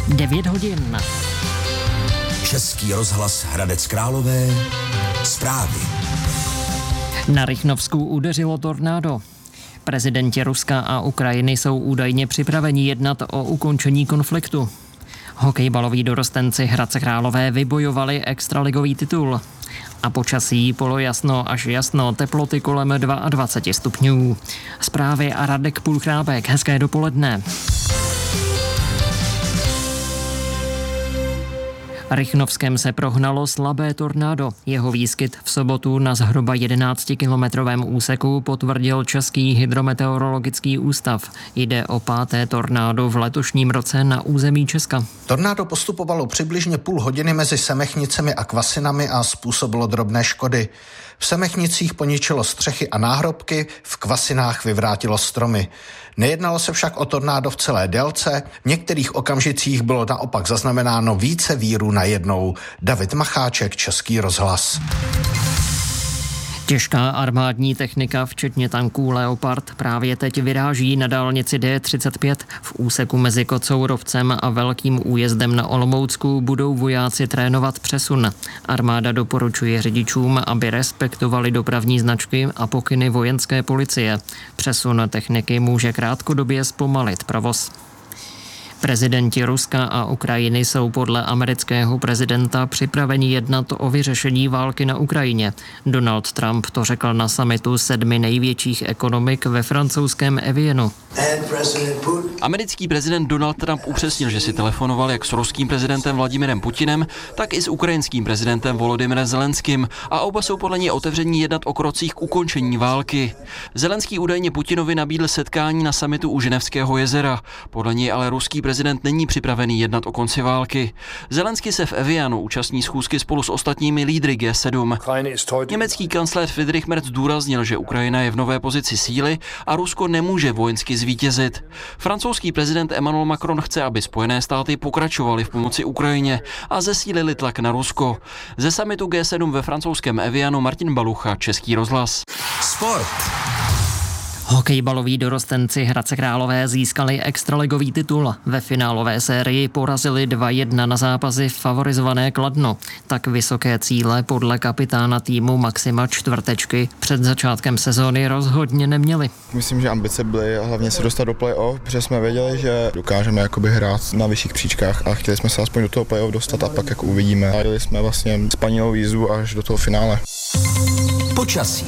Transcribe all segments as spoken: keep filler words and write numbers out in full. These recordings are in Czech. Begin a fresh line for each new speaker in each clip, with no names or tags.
devět hodin.
Český rozhlas Hradec Králové. Zprávy.
Na Rychnovsku udeřilo tornádo. Prezidenti Ruska a Ukrajiny jsou údajně připraveni jednat o ukončení konfliktu. Hokejbaloví dorostenci Hradce Králové vybojovali extraligový titul. A počasí polojasno až jasno, teploty kolem dvacet dva stupňů. Zprávy a Radek Půlchrábek. Hezké dopoledne. Rychnovskem se prohnalo slabé tornádo. Jeho výskyt v sobotu na zhruba jedenáctikilometrovém úseku potvrdil Český hydrometeorologický ústav. Jde o páté tornádo v letošním roce na území Česka.
Tornádo postupovalo přibližně půl hodiny mezi Semechnicemi a Kvasinami a způsobilo drobné škody. V Semechnicích poničilo střechy a náhrobky, v Kvasinách vyvrátilo stromy. Nejednalo se však o tornádo v celé délce, v některých okamžicích bylo naopak zaznamenáno více vírů najednou. David Macháček, Český rozhlas.
Těžká armádní technika, včetně tanků Leopard, právě teď vyráží na dálnici D třicet pět. V úseku mezi Kocourovcem a Velkým Újezdem na Olomoucku budou vojáci trénovat přesun. Armáda doporučuje řidičům, aby respektovali dopravní značky a pokyny vojenské policie. Přesun techniky může krátkodobě zpomalit provoz. Prezidenti Ruska a Ukrajiny jsou podle amerického prezidenta připraveni jednat o vyřešení války na Ukrajině. Donald Trump to řekl na summitu sedmi největších ekonomik ve francouzském Evianu.
Americký prezident Donald Trump upřesnil, že si telefonoval jak s ruským prezidentem Vladimirem Putinem, tak i s ukrajinským prezidentem Volodymyrem Zelenským a oba jsou podle něj otevření jednat o krocích k ukončení války. Zelenský údajně Putinovi nabídl setkání na summitu u Ženevského jezera. Podle něj ale ruský prezident není připravený jednat o konci války. Zelenský se v Evianu účastní schůzky spolu s ostatními lídry G sedm. Německý kancléř Friedrich Merz zdůraznil, že Ukrajina je v nové pozici síly a Rusko nemůže vojensky zvítězit. Francouzský prezident Emmanuel Macron chce, aby Spojené státy pokračovaly v pomoci Ukrajině a zesílili tlak na Rusko. Ze summitu G sedm ve francouzském Evianu Martin Balucha, Český rozhlas.
Sport.
Hokejbaloví dorostenci Hradce Králové získali extraligový titul. Ve finálové sérii porazili dva jedna na zápasy favorizované Kladno. Tak vysoké cíle podle kapitána týmu Maxima Čtvrtečky před začátkem sezóny rozhodně neměli.
Myslím, že ambice byly hlavně se dostat do play-off, protože jsme věděli, že dokážeme jakoby hrát na vyšších příčkách a chtěli jsme se aspoň do toho play-off dostat a pak jako uvidíme. A jeli jsme vlastně spanilou výzvu až do toho finále.
Počasí.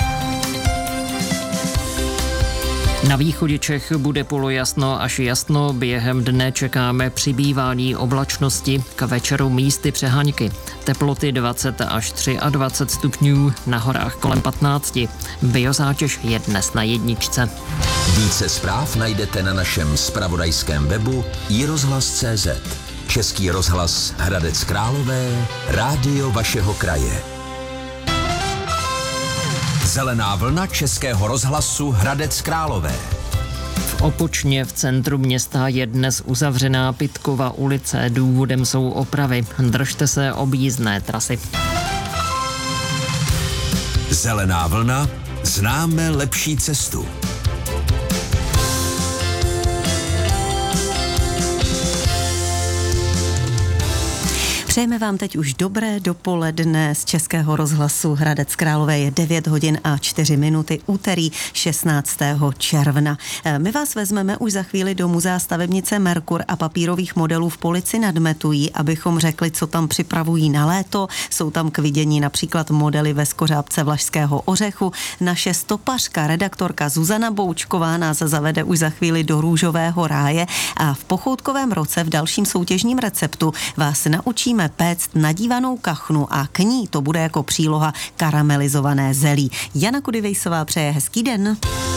Na východě Čech bude polojasno až jasno, během dne čekáme přibývání oblačnosti, k večeru místy přeháňky. Teploty dvacet až dvacet tři stupňů, na horách kolem patnáct. Biozátěž je dnes na jedničce.
Více zpráv najdete na našem zpravodajském webu i rozhlas tečka cé zet. Český rozhlas Hradec Králové, rádio vašeho kraje. Zelená vlna Českého rozhlasu Hradec Králové.
V Opočně v centru města je dnes uzavřená Pytkova ulice. Důvodem jsou opravy. Držte se objízdné trasy.
Zelená vlna. Známe lepší cestu.
Přejeme vám teď už dobré dopoledne z Českého rozhlasu Hradec Králové. Je devět hodin a čtyři minuty, úterý šestnáctého června. My vás vezmeme už za chvíli do muzea stavebnice Merkur a papírových modelů v Polici nad Metují, abychom řekli, co tam připravují na léto. Jsou tam k vidění například modely ve skořápce Vlašského ořechu. Naše stopařka, redaktorka Zuzana Boučková nás zavede už za chvíli do růžového ráje a v pochoutkovém roce v dalším soutěžním receptu vás naučíme péct nadívanou kachnu a k ní to bude jako příloha karamelizované zelí. Jana Kudivejsová přeje hezký den.